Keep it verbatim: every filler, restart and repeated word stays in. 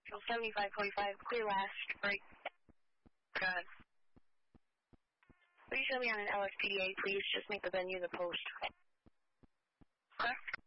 seventy-five forty-five, clear last, break. Good. Will you show me on an L S P D A, please? Just make the venue the post. Okay.